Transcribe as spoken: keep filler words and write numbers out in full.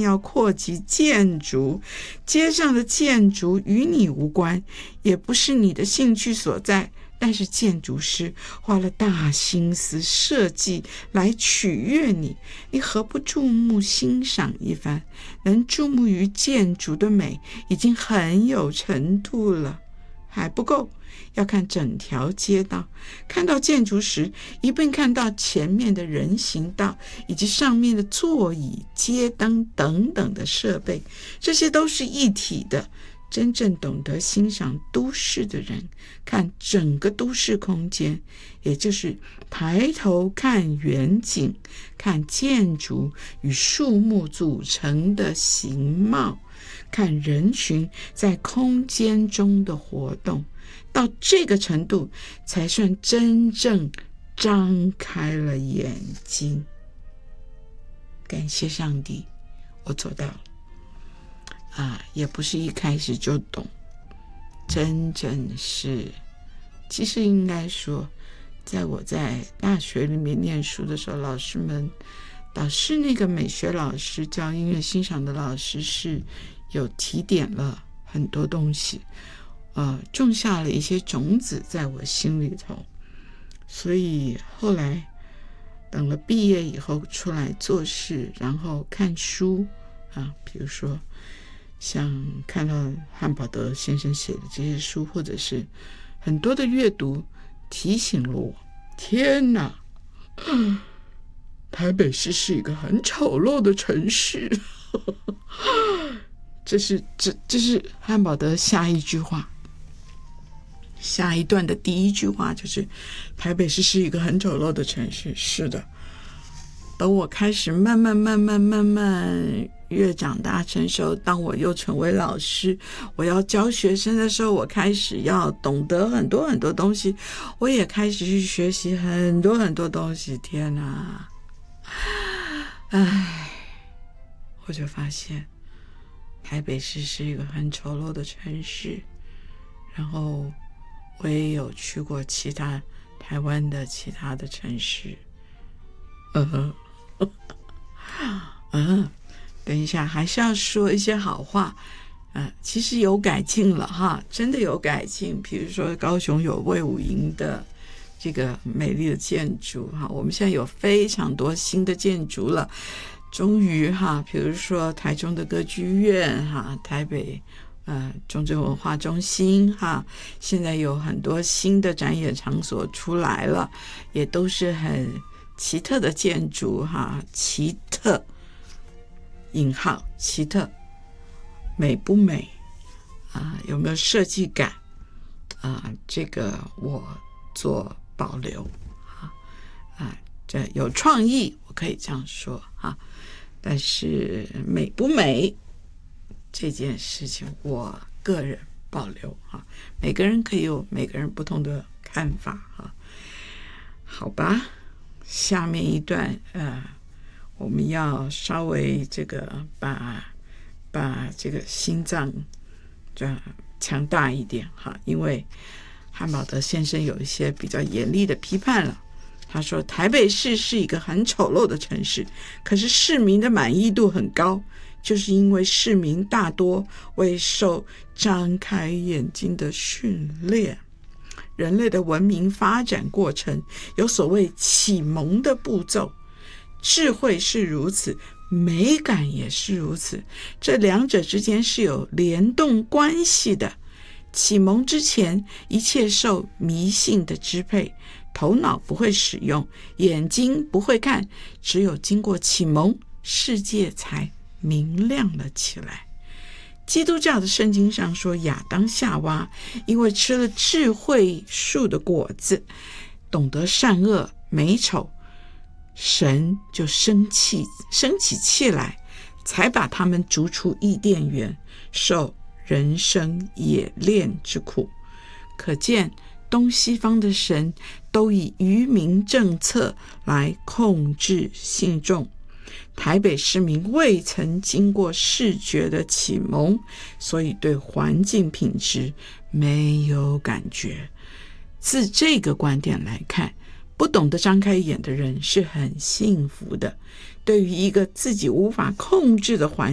要扩及建筑，街上的建筑与你无关，也不是你的兴趣所在，但是建筑师花了大心思设计来取悦你，你何不注目欣赏一番？能注目于建筑的美已经很有程度了，还不够，要看整条街道，看到建筑时一并看到前面的人行道以及上面的座椅、街灯等等的设备，这些都是一体的。真正懂得欣赏都市的人，看整个都市空间，也就是抬头看远景，看建筑与树木组成的形貌，看人群在空间中的活动，到这个程度才算真正张开了眼睛。感谢上帝，我做到了啊，也不是一开始就懂，真正是，其实应该说，在我在大学里面念书的时候，老师们，导师那个美学老师教音乐欣赏的老师是有提点了很多东西，呃，种下了一些种子在我心里头，所以后来等了毕业以后出来做事，然后看书啊，比如说像看到汉堡德先生写的这些书，或者是很多的阅读，提醒了我，天哪，台北市是一个很丑陋的城市。这是这这是汉堡德下一句话，下一段的第一句话就是台北市是一个很丑陋的城市。是的，等我开始慢慢慢慢慢慢越长大成熟，当我又成为老师，我要教学生的时候，我开始要懂得很多很多东西，我也开始去学习很多很多东西。天哪，唉，我就发现台北市是一个很丑陋的城市，然后我也有去过其他台湾的其他的城市。嗯嗯，等一下还是要说一些好话。呃，其实有改进了哈，真的有改进。比如说高雄有卫武营的这个美丽的建筑哈，我们现在有非常多新的建筑了。终于哈，比如说台中的歌剧院哈，台北呃中正文化中心哈，现在有很多新的展演场所出来了，也都是很奇特的建筑哈，奇特引号奇特，美不美啊？有没有设计感啊？这个我做保留啊啊，这有创意，我可以这样说啊。但是美不美这件事情，我个人保留啊。每个人可以有每个人不同的看法啊。好吧，下面一段呃，我们要稍微这个把把这个心脏这强大一点哈，因为汉堡德先生有一些比较严厉的批判了。他说台北市是一个很丑陋的城市，可是市民的满意度很高，就是因为市民大多未受张开眼睛的训练。人类的文明发展过程有所谓启蒙的步骤，智慧是如此，美感也是如此，这两者之间是有联动关系的。启蒙之前，一切受迷信的支配，头脑不会使用，眼睛不会看，只有经过启蒙，世界才明亮了起来。基督教的圣经上说，亚当夏娃因为吃了智慧树的果子，懂得善恶美丑，神就生气生起气来，才把他们逐出伊甸园，受人生冶炼之苦。可见东西方的神都以愚民政策来控制信众，台北市民未曾经过视觉的启蒙，所以对环境品质没有感觉。自这个观点来看，不懂得张开眼的人是很幸福的。对于一个自己无法控制的环